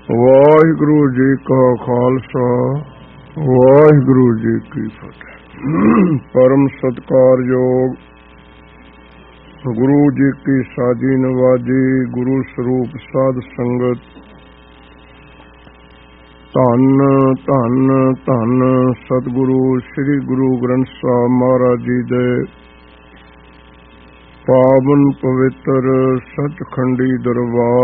ਵਾਹਿਗੁਰੂ ਜੀ ਕਾ ਖਾਲਸਾ, ਵਾਹਿਗੁਰੂ ਜੀ ਕੀ ਫਤਿਹ। ਪਰਮ ਸਤਿਕਾਰਯੋਗ ਗੁਰੂ ਜੀ ਕੀ ਸਾਜੀ ਨਵਾਜੀ ਗੁਰੂ ਸਰੂਪ ਸਾਧ ਸੰਗਤ, ਧੰਨ ਧੰਨ ਧੰਨ ਸਤਿਗੁਰੂ ਸ੍ਰੀ ਗੁਰੂ ਗ੍ਰੰਥ ਸਾਹਿਬ ਮਹਾਰਾਜ ਜੀ ਦੇ ਪਾਵਨ ਪਵਿੱਤਰ ਸਚਖੰਡੀ ਦਰਬਾਰ